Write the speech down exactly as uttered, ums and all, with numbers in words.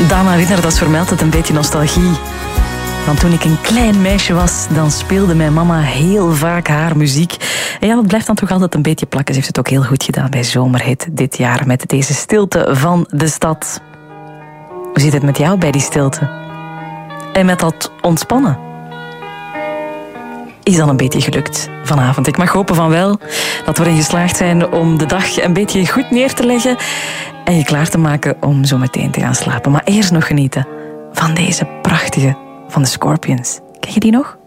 Dana Ridder, dat vermeldt het een beetje nostalgie. Want toen ik een klein meisje was, dan speelde mijn mama heel vaak haar muziek. En ja, dat blijft dan toch altijd een beetje plakken. Ze heeft het ook heel goed gedaan bij Zomerhit dit jaar met deze stilte van de stad. Hoe zit het met jou bij die stilte? En met dat ontspannen? Is dat een beetje gelukt vanavond? Ik mag hopen van wel, dat we erin geslaagd zijn om de dag een beetje goed neer te leggen en je klaar te maken om zo meteen te gaan slapen. Maar eerst nog genieten van deze prachtige van de Scorpions. Ken je die nog?